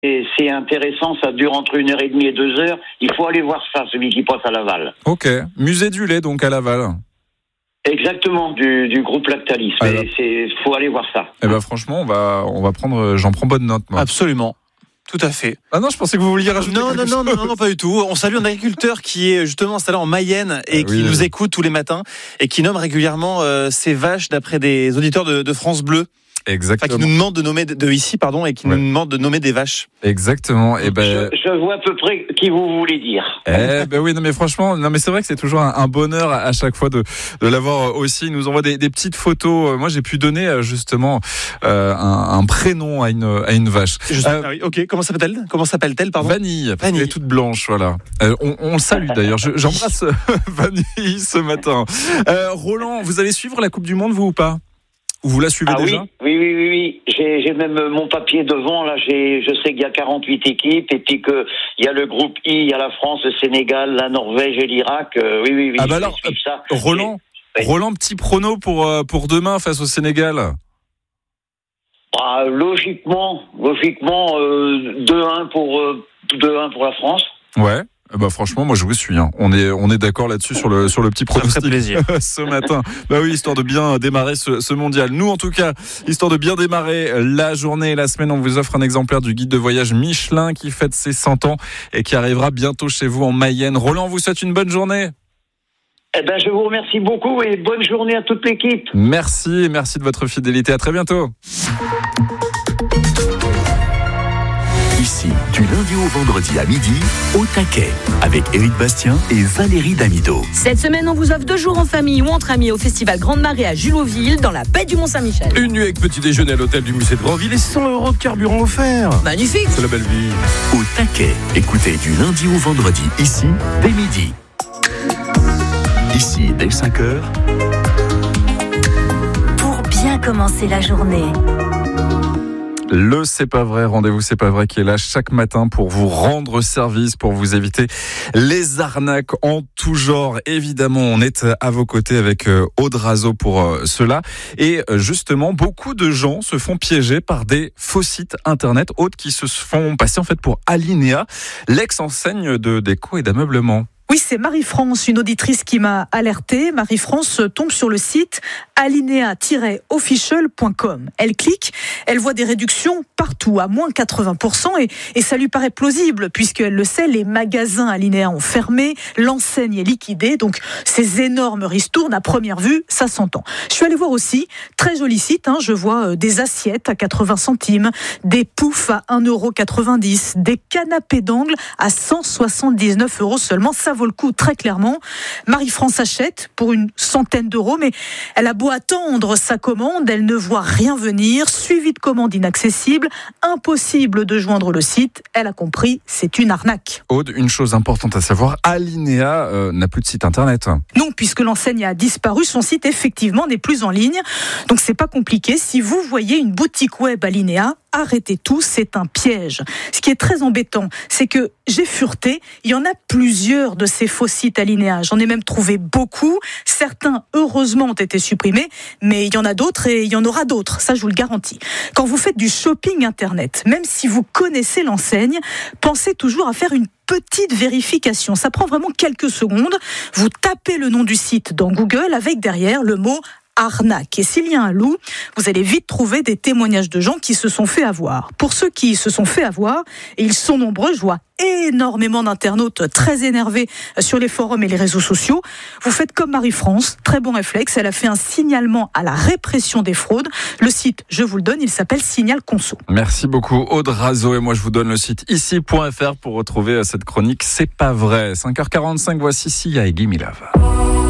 c'est intéressant, ça dure entre 1h30 et 2h. Il faut aller voir ça, celui qui passe à Laval. Ok, musée du lait donc à Laval. Exactement, du groupe Lactalis. Mais faut aller voir ça. Eh ben franchement, on va prendre, j'en prends bonne note, moi. Absolument. Tout à fait. Ah non, je pensais que vous vouliez rajouter quelque chose. Non, pas du tout. On salue un agriculteur qui est justement installé en Mayenne et qui nous écoute tous les matins et qui nomme régulièrement ses vaches d'après des auditeurs de France Bleu. Exactement. Qui nous demande de nommer et qui nous demande de nommer des vaches. Exactement. Et je vois à peu près qui vous voulez dire. Oui, non mais franchement, c'est vrai que c'est toujours un bonheur à chaque fois de l'avoir aussi. Il nous envoie des petites photos. Moi, j'ai pu donner justement un prénom à une vache. Oui, ok. Comment s'appelle-t-elle, pardon? Vanille. Elle est toute blanche, voilà. On le salue d'ailleurs. J'embrasse Vanille ce matin. Roland, vous allez suivre la Coupe du Monde, vous ou pas? Vous la suivez déjà? Oui. J'ai même mon papier devant. Là, je sais qu'il y a 48 équipes et puis qu'il y a le groupe I, il y a la France, le Sénégal, la Norvège et l'Irak. Oui. Ah bah alors, ça. Roland, petit prono pour demain face au Sénégal. Logiquement, 2-1 pour la France. Ouais. Bah franchement, moi je vous suis. On est d'accord là-dessus sur le petit pronostic. Ça ferait plaisir. Ce matin. Bah oui, histoire de bien démarrer ce mondial. Nous, en tout cas, histoire de bien démarrer la journée et la semaine, on vous offre un exemplaire du guide de voyage Michelin qui fête ses 100 ans et qui arrivera bientôt chez vous en Mayenne. Roland, vous souhaite une bonne journée. Je vous remercie beaucoup et bonne journée à toute l'équipe. Merci de votre fidélité. À très bientôt. Ici, du lundi au vendredi à midi, au taquet, avec Éric Bastien et Valérie Damido. Cette semaine, on vous offre 2 jours en famille ou entre amis au festival Grande Marée à Julotville, dans la baie du Mont-Saint-Michel. Une nuit avec petit déjeuner à l'hôtel du musée de Grandville et 100 € de carburant offert. Magnifique. C'est la belle vie. Au taquet, écoutez du lundi au vendredi, ici, dès midi. Ici, dès 5h. Pour bien commencer la journée. Le C'est pas vrai, rendez-vous C'est pas vrai qui est là chaque matin pour vous rendre service, pour vous éviter les arnaques en tout genre. Évidemment, on est à vos côtés avec Aude Razo pour cela. Et justement, beaucoup de gens se font piéger par des faux sites internet, Aude, qui se font passer en fait pour Alinéa, l'ex-enseigne de déco et d'ameublement. Oui, c'est Marie-France, une auditrice qui m'a alertée. Marie-France tombe sur le site alinea-official.com. Elle clique, elle voit des réductions partout, à moins 80%, et ça lui paraît plausible, puisqu'elle le sait, les magasins Alinea ont fermé, l'enseigne est liquidée, donc ces énormes ristournes, à première vue, ça s'entend. Je suis allée voir aussi, très joli site, je vois des assiettes à 80 centimes, des poufs à 1,90 €, des canapés d'angle à 179 € seulement, ça vaut le coup, très clairement. Marie-France achète pour une centaine d'euros, mais elle a beau attendre sa commande, elle ne voit rien venir, suivi de commande inaccessible, impossible de joindre le site. Elle a compris, c'est une arnaque. Aude, une chose importante à savoir, Alinea n'a plus de site internet. Non, puisque l'enseigne a disparu, son site effectivement n'est plus en ligne. Donc c'est pas compliqué. Si vous voyez une boutique web Alinea, arrêtez tout, c'est un piège. Ce qui est très embêtant, c'est que j'ai fureté, il y en a plusieurs de ces faux sites Alinea. J'en ai même trouvé beaucoup. Certains, heureusement, ont été supprimés, mais il y en a d'autres et il y en aura d'autres, ça je vous le garantis. Quand vous faites du shopping internet, même si vous connaissez l'enseigne, pensez toujours à faire une petite vérification. Ça prend vraiment quelques secondes. Vous tapez le nom du site dans Google avec derrière le mot arnaque. Et s'il y a un loup, vous allez vite trouver des témoignages de gens qui se sont fait avoir. Pour ceux qui se sont fait avoir, et ils sont nombreux, je vois énormément d'internautes très énervés sur les forums et les réseaux sociaux, vous faites comme Marie-France, très bon réflexe, elle a fait un signalement à la répression des fraudes. Le site, je vous le donne, il s'appelle Signal Conso. Merci beaucoup Aude Razo, et moi je vous donne le site ici.fr pour retrouver cette chronique C'est pas vrai. 5h45, voici Sia et Gimme Love.